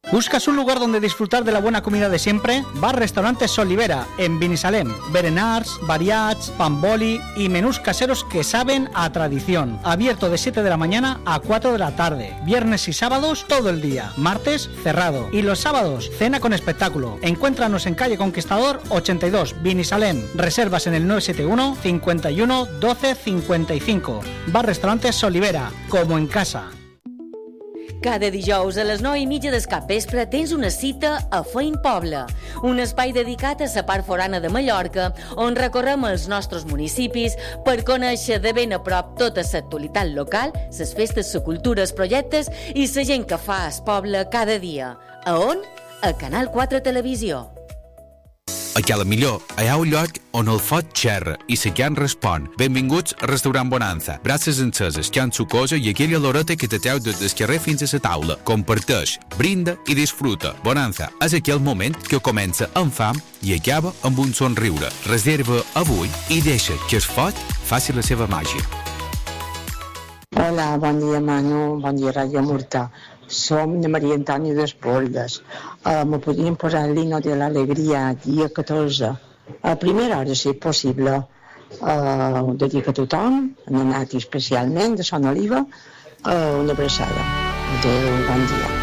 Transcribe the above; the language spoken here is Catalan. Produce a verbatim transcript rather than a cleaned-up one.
¿Buscas un lugar donde disfrutar de la buena comida de siempre? Bar Restaurante Solivera, en Binissalem. Berenars, variats, pamboli y menús caseros que saben a tradición. Abierto de siete de la mañana a cuatro de la tarde. Viernes y sábados todo el día. Martes cerrado. Y los sábados cena con espectáculo. Encuéntranos en calle Conquistador ochenta y dos, Binissalem. Reservas en el nueve siete uno, cincuenta y uno, doce, cincuenta y cinco. Bar Restaurante Solivera, como en casa. Cada dijous a les nou i mitja del capvespre tens una cita a Feint Poble, un espai dedicat a la part forana de Mallorca, on recorrem els nostres municipis per conèixer de ben a prop tota l'actualitat local, les festes, la cultura, els projectes i la gent que fa el poble cada dia. A on? A Canal quatre Televisió. A Cala Millor hi ha un lloc on el foc xerra i la carn respon. Benvinguts al restaurant Bonanza. Braces enceses, carn sucosa i aquella loreta que te treu des del carrer fins a la taula. Comparteix, brinda i disfruta. Bonanza és aquell moment que comença amb fam i acaba amb un somriure. Reserva avui i deixa que el foc faci la seva màgia. Hola, bon dia Manu, bon dia Ràdio Murta. Som de Maria Antònia d'Espolles. Uh, me podríem posar el Lino de l'Alegria dia catorze, a primera hora, si és possible. Uh, ho dedico a tothom, a Nati especialment, de Son Oliva, uh, una abraçada. Adéu, bon dia.